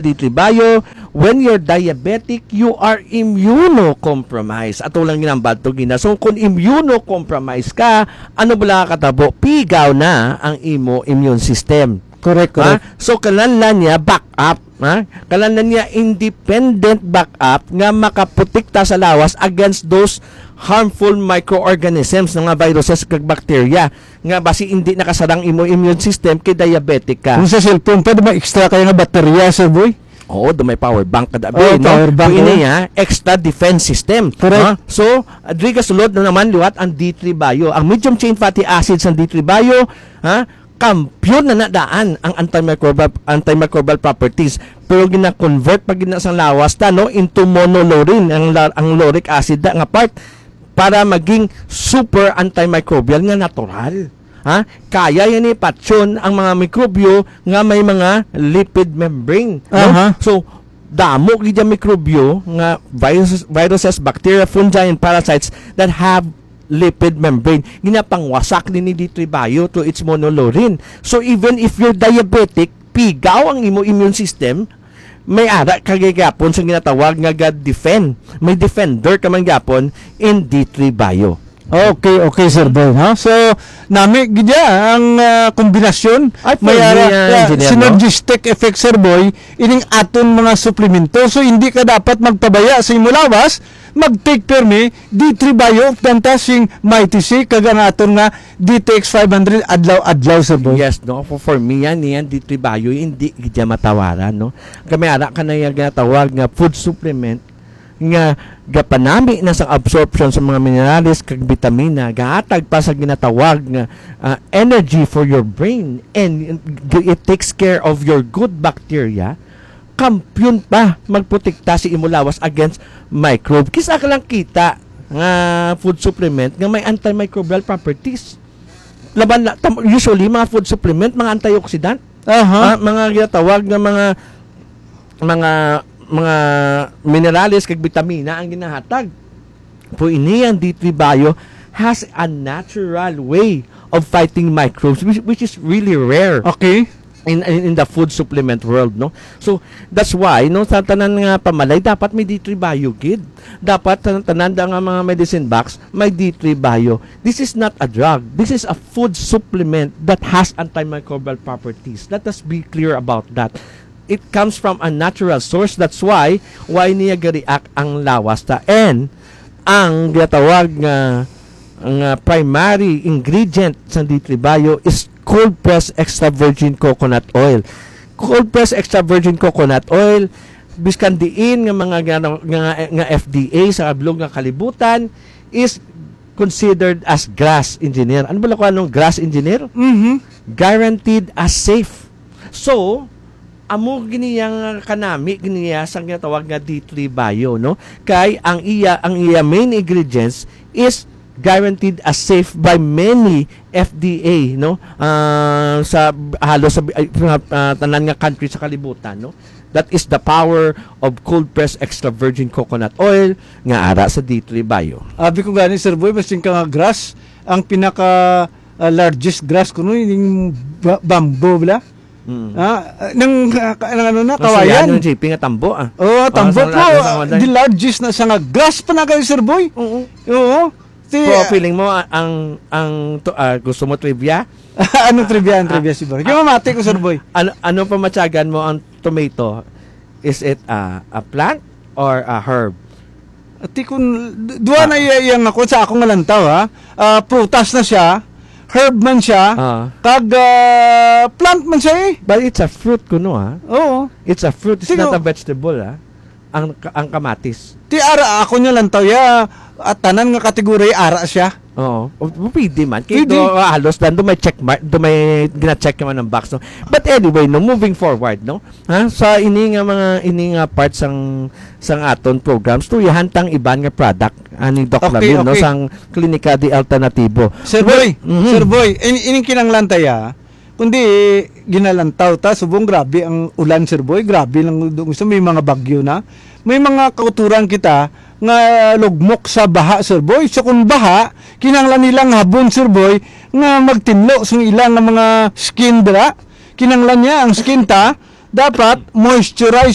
D3 Bio, when you're diabetic, you are immunocompromised. Ato lang ginambad to gina. So, kung immunocompromised ka, ano bala katabo? Pigaw na ang imo immune system. Correct. So, kalanlan niya backup. Kalanlan niya independent backup nga makaprotekta sa lawas against those harmful microorganisms nga viruses kag bacteria nga basi hindi nakasarang imo immune system kay diabetic ka. Kung sa cellphone, pwede ba extra kayo nga baterya, sir boy? Oo, do may power bank kada power bank. Ini extra defense system. Correct. So, adri ka sulod na naman liwat ang D3 Bio. Ang medium chain fatty acids ng D3 Bio, kampiyon na nadaan ang antimicrobial properties, pero gina-convert pag ginasang lawas into monolaurin ang lauric acid nga part para maging super antimicrobial nga natural. Kaya yan ipatyon ang mga mikrobyo nga may mga lipid membrane. So, damo gid mikrobyo nga viruses, bacteria, fungi, and parasites that have lipid membrane. Ginapangwasak din ni D3 Bio to its monolaurin. So, even if you're diabetic, pigaw ang imo immune system, may ara kagigapon sa ginatawag nga God-defend. May defender ka man gapon in D3 Bio. Okay, sir boy. So, nami gidya ang kombinasyon. May synergistic effect, sir boy, ining aton mga suplemento. So, hindi ka dapat magpabaya sa imo lawas, mag-take permi D3 Bio of Dantasing Mighty C kag ang aton nga DTX 500 adlaw sir boy. Yes, no. For me yan D3 Bio hindi gidya matawaran, no. Kami ara ka na ginatawag nga food supplement nga gapanami na sa absorption sa mga minerales kag vitamina, gahatag pa sa ginatawag nga energy for your brain, and it takes care of your good bacteria. Kampiyon pa magprotekta si imo lawas against microbe. Kisa ka lang kita nga food supplement nga may antimicrobial properties. Usually mga food supplement mga antioxidant, mga ginatawag nga mga minerales kag vitamina ang ginahatag. Po ini ang D3 Bio has a natural way of fighting microbes which is really rare. Okay. In the food supplement world, no. So that's why sa tanan nga pamalay dapat may D3 Bio kid. Dapat tanan nga mga medicine box may D3 Bio. This is not a drug. This is a food supplement that has antimicrobial properties. Let us be clear about that. It comes from a natural source. That's why niya ga-react ang lawas ta. And ang ginatawag nga primary ingredient sa D3 Bio is cold pressed extra virgin coconut oil. Cold pressed extra virgin coconut oil biskan diin nga mga nga FDA sa ablog nga kalibutan is considered as GRAS engineer. Ano ba ko anong GRAS engineer? Guaranteed as safe. So, amo giniyang kanami giniya sang ginatawag nga D3 Bio, no? Kay ang iya main ingredients is guaranteed as safe by many FDA, no? Sa halos sa tanan nga country sa kalibutan, no? That is the power of cold pressed extra virgin coconut oil nga ara sa D3 Bio. Abi ko gani sir boy, basing ka nga grass, ang pinaka largest grass kuno yung bamboo bla. Nang ano na kawayan. Ano JP nga tambo tambo po. The largest na sa nga grass pa na kayo sir boy. Oo. Feeling mo ang gusto mo trivia? Anong trivia si Boy? Kaya mamati ko sir boy. Ano pa matyagan mo ang tomato? Is it a plant or a herb? Ati kung duwa na iyang ako sa akong ngalantaw prutas na siya, herb man siya, kag plant man siya But it's a fruit kuno Oo. It's a fruit, it's not a vegetable ang kamatis. Ti ara ako niya lantaw at tanan nga kategory ara siya. Oo. Pwede man. Kaya halos do may check mark, do may gina-check naman ng box, no. But anyway, no, moving forward, no. Sa ini nga parts sang aton programs to ihantang iban nga product ani Doc Lamil, no, sang Klinika di Alternatibo. Sir Boy, ining kinanglan taya. Kundi ginalantaw ta subong grabe ang ulan sir boy, grabe lang gusto may mga bagyo na. May mga kauturan kita nga lugmok sa baha sir boy. So kung baha, kinanglan nilang habon sir boy nga magtinlo sa ilang mga skin dra. Kinanglan niya ang skin ta dapat moisturize